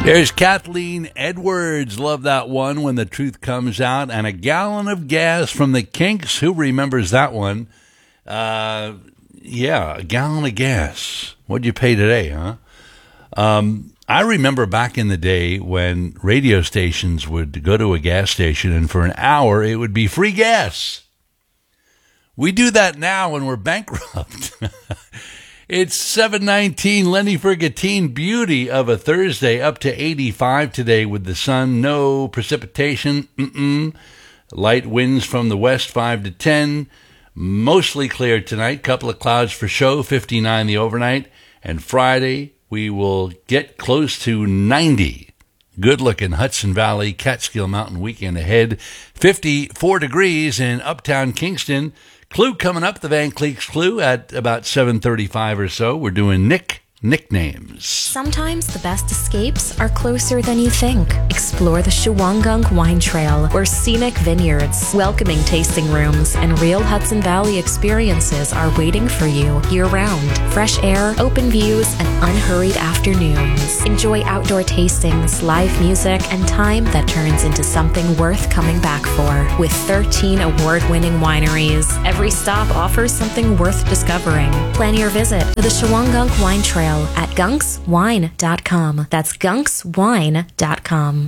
There's Kathleen Edwards. Love that one, When the Truth Comes Out. And A Gallon of Gas from the Kinks. Who remembers that one? Yeah, a gallon of gas. What'd you pay today, huh? I remember back in the day when radio stations would go to a gas station and for an hour it would be free gas. We do that now when we're bankrupt. It's 7:19, Lenny Fergatine, beauty of a Thursday, up to 85 today with the sun, no precipitation, light winds from the west, 5 to 10, mostly clear tonight, couple of clouds for show, 59 the overnight, and Friday we will get close to 90. Good-looking Hudson Valley, Catskill Mountain weekend ahead, 54 degrees in uptown Kingston. Clue coming up, the Van Cleek's Clue at about 7:35 or so. We're doing nicknames. Sometimes the best escapes are closer than you think. Explore the Shawangunk Wine Trail, where scenic vineyards, welcoming tasting rooms, and real Hudson Valley experiences are waiting for you year-round. Fresh air, open views, and unhurried afternoons. Enjoy outdoor tastings, live music, and time that turns into something worth coming back for. With 13 award-winning wineries, every stop offers something worth discovering. Plan your visit to the Shawangunk Wine Trail at gunkswine.com. That's gunkswine.com.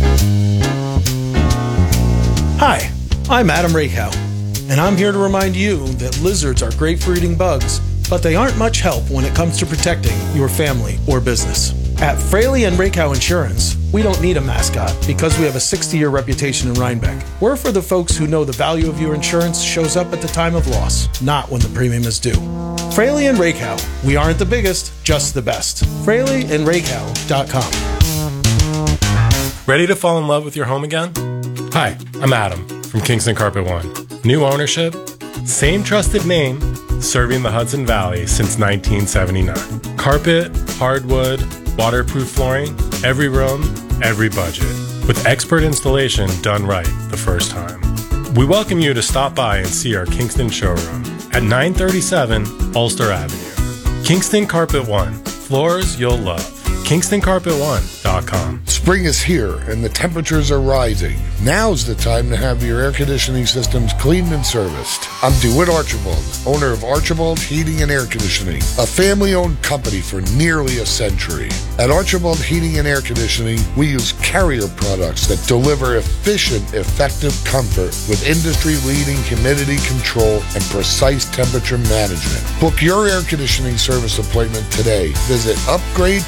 Hi, I'm Adam Rakow, and I'm here to remind you that lizards are great for eating bugs, but they aren't much help when it comes to protecting your family or business. At Fraley and Rakow Insurance, we don't need a mascot because we have a 60-year reputation in Rhinebeck. We're for the folks who know the value of your insurance shows up at the time of loss, not when the premium is due. Fraley and Rakow. We aren't the biggest, just the best. FraleyandRakow.com. Ready to fall in love with your home again? Hi, I'm Adam from Kingston Carpet One. New ownership, same trusted name, serving the Hudson Valley since 1979. Carpet, hardwood, waterproof flooring, every room, every budget. With expert installation done right the first time. We welcome you to stop by and see our Kingston showroom at 937 Ulster Avenue. Kingston Carpet One. Floors you'll love. KingstonCarpet1.com. Spring is here and the temperatures are rising. Now's the time to have your air conditioning systems cleaned and serviced. I'm DeWitt Archibald, owner of Archibald Heating and Air Conditioning, a family-owned company for nearly a century. At Archibald Heating and Air Conditioning, we use Carrier products that deliver efficient, effective comfort with industry-leading humidity control and precise temperature management. Book your air conditioning service appointment today. Visit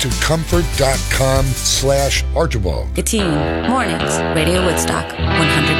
upgradetocomfort.com/Archibald. Gatine, mornings, Radio Woodstock, 100.